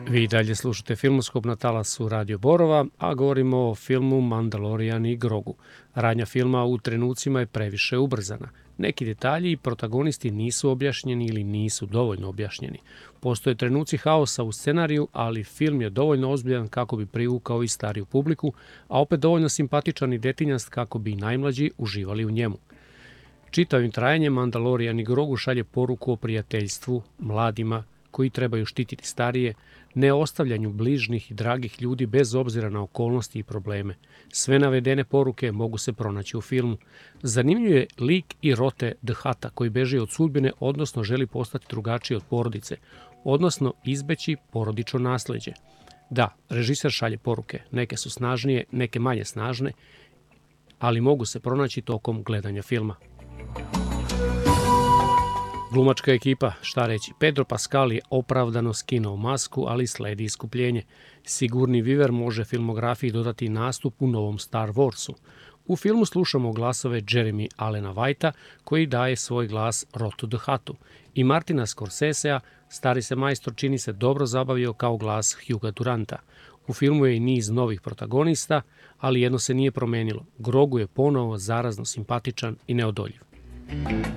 Vi dalje slušate Filmoskop na talasu Radio Borova, a govorimo o filmu Mandalorian i Grogu. Radnja filma u trenucima je previše ubrzana. Neki detalji i protagonisti nisu objašnjeni ili nisu dovoljno objašnjeni. Postoje trenuci haosa u scenariju, ali film je dovoljno ozbiljan kako bi privukao i stariju publiku, a opet dovoljno simpatičan i detinjast kako bi i najmlađi uživali u njemu. Čitavim trajanjem Mandalorian i Grogu šalje poruku o prijateljstvu, mladima koji trebaju štititi starije, ne ostavljanju bližnih i dragih ljudi bez obzira na okolnosti i probleme. Sve navedene poruke mogu se pronaći u filmu. Zanimljiv je lik i Rote the Hutta koji beži od sudbine, odnosno želi postati drugačiji od porodice, odnosno izbeći porodično nasleđe. Da, režiser šalje poruke, neke su snažnije, neke manje snažne, ali mogu se pronaći tokom gledanja filma. Glumačka ekipa, šta reći, Pedro Pascal je opravdano skinuo masku, ali sledi iskupljenje. Sigourney Weaver može filmografiji dodati nastup u novom Star Warsu. U filmu slušamo glasove Jeremy Allena Whitea, koji daje svoj glas Rotu the Huttu. I Martina Scorsesea, stari se majstor čini se dobro zabavio kao glas Hugha Duranta. U filmu je i niz novih protagonista, ali jedno se nije promenilo. Grogu je ponovo zarazno simpatičan i neodoljiv.